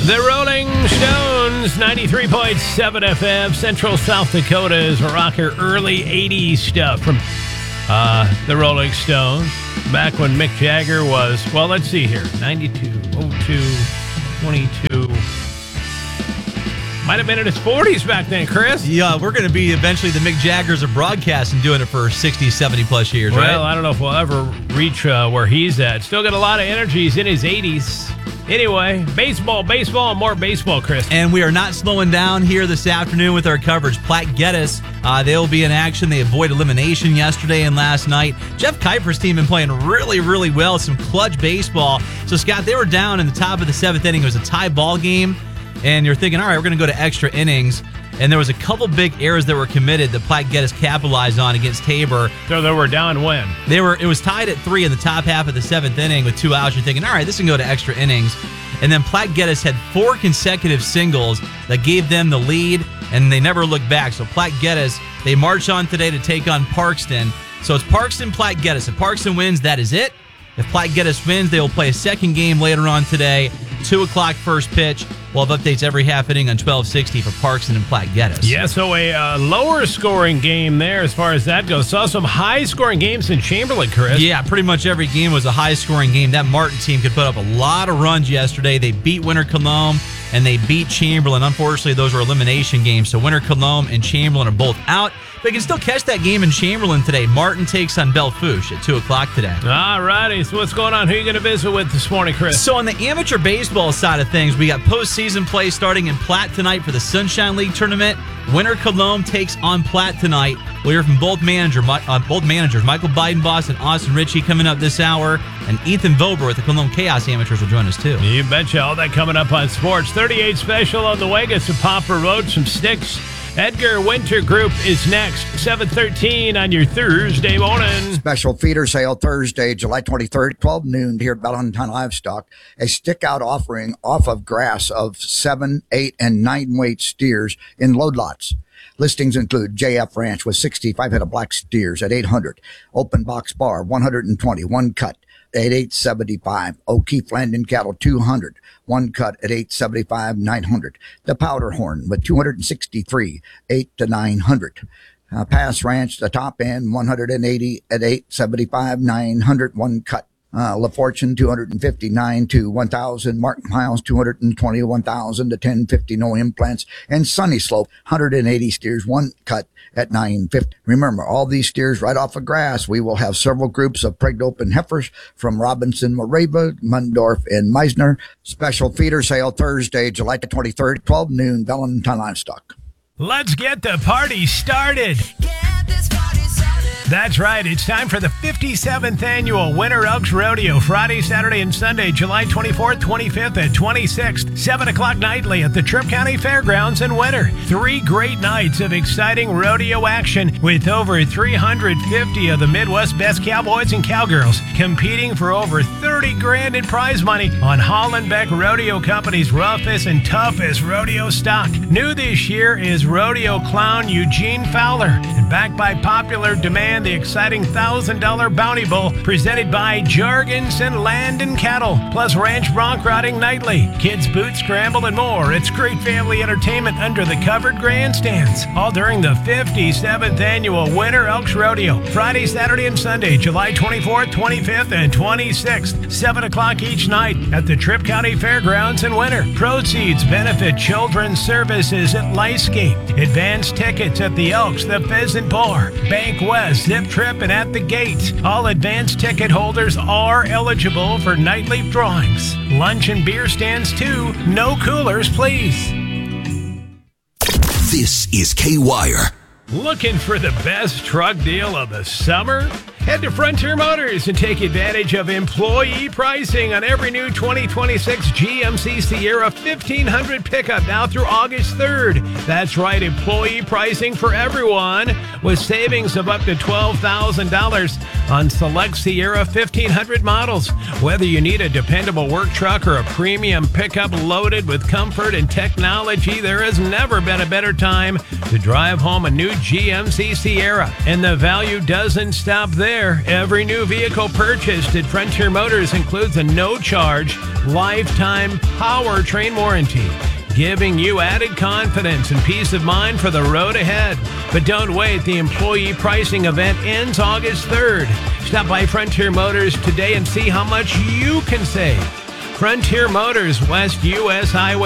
The Rolling Stones, 93.7 FM, Central South Dakota's rocker early 80s stuff from the Rolling Stones. Back when Mick Jagger was, well, let's see here, 92, 02, 22. Might have been in his 40s back then, Chris. Yeah, we're going to be eventually the Mick Jaggers of broadcasting, doing it for 60, 70 plus years, right? Well, I don't know if we'll ever reach where he's at. Still got a lot of energy. He's in his 80s. Anyway, baseball, and more baseball, Chris. And we are not slowing down here this afternoon with our coverage. Platte Geddes, they'll be in action. They avoided elimination yesterday and last night. Jeff Kuiper's team been playing really, really well. Some clutch baseball. So, Scott, they were down in the top of the seventh inning. It was a tie ball game. And you're thinking, all right, we're going to go to extra innings. And there was a couple big errors that were committed that Platte Geddes capitalized on against Tabor. So they were down when? It was tied at 3 in the top half of the seventh inning with 2 outs. You're thinking, all right, this can go to extra innings. And then Platte Geddes had 4 consecutive singles that gave them the lead, and they never looked back. So Platte Geddes, they march on today to take on Parkston. So it's Parkston, Platte Geddes. If Parkston wins, that is it. If Platte Geddes wins, they will play a second game later on today, 2 o'clock first pitch. We'll have updates every half inning on 1260 for Parkston and Platte Geddes. Yeah, so a lower scoring game there as far as that goes. Saw some high scoring games in Chamberlain, Chris. Yeah, pretty much every game was a high scoring game. That Martin team could put up a lot of runs yesterday. They beat Winter Cologne and they beat Chamberlain. Unfortunately, those were elimination games, so Winter Cologne and Chamberlain are both out. But you can still catch that game in Chamberlain today. Martin takes on Belle Fourche at 2 o'clock today. All righty, so what's going on? Who are you going to visit with this morning, Chris? So on the amateur baseball side of things, we got postseason play starting in Platte tonight for the Sunshine League tournament. Winter Cologne takes on Platte tonight. We'll hear from both managers, Michael Bidenboss and Austin Ritchie, coming up this hour. And Ethan Vober with the Cologne Chaos Amateurs will join us too. You betcha. All that coming up on Sports. 38 special on the way. Get some Popper Road, some sticks. Edgar Winter Group is next, 7:13 on your Thursday morning. Special feeder sale Thursday, July 23rd, 12 noon here at Valentine Livestock. A stick-out offering off of grass of 7, 8, and 9-weight steers in load lots. Listings include JF Ranch with 65 head of black steers at $800. Open Box Bar, $120, one cut at $875. O'Keefe Landon Cattle, $200. One cut at $875, $900. The Powder Horn with 263, $800 to $900. Pass Ranch, the top end, $180 at $875, $900. One cut. La Fortune, $259 to $1,000. Mark Miles, $220 to $1,000 to $1,050. No implants. And Sunny Slope, 180 steers, one cut at $950. Remember, all these steers right off of grass. We will have several groups of pregnant open heifers from Robinson, Morava, Mundorf, and Meisner. Special feeder sale Thursday, July 23rd, 12 noon, Valentine Livestock. Let's get the party started. That's right. It's time for the 57th annual Winter Elks Rodeo, Friday, Saturday, and Sunday, July 24th, 25th, and 26th, 7 o'clock nightly at the Tripp County Fairgrounds in Winter. 3 great nights of exciting rodeo action with over 350 of the Midwest best cowboys and cowgirls competing for over $30,000 in prize money on Hollenbeck Rodeo Company's roughest and toughest rodeo stock. New this year is rodeo clown Eugene Fowler, and backed by popular demand, the exciting $1,000 Bounty Bowl presented by Jorgensen Land and Cattle, plus ranch bronc riding nightly, kids boot scramble, and more. It's great family entertainment under the covered grandstands, all during the 57th annual Winter Elks Rodeo, Friday, Saturday, and Sunday, July 24th, 25th, and 26th, 7 o'clock each night at the Tripp County Fairgrounds in Winter. Proceeds benefit Children's Services at Lifescape. Advance tickets at the Elks, the Pheasant Bar, Bank West, Zip Trip, and at the gate. All advanced ticket holders are eligible for nightly drawings. Lunch and beer stands too. No coolers, please. This is K-Wire. Looking for the best truck deal of the summer? Head to Frontier Motors and take advantage of employee pricing on every new 2026 GMC Sierra 1500 pickup now through August 3rd. That's right, employee pricing for everyone with savings of up to $12,000 on select Sierra 1500 models. Whether you need a dependable work truck or a premium pickup loaded with comfort and technology, there has never been a better time to drive home a new GMC Sierra. And the value doesn't stop there. there. Every new vehicle purchased at Frontier Motors includes a no-charge, lifetime powertrain warranty, giving you added confidence and peace of mind for the road ahead. But don't wait. The employee pricing event ends August 3rd. Stop by Frontier Motors today and see how much you can save. Frontier Motors, West US Highway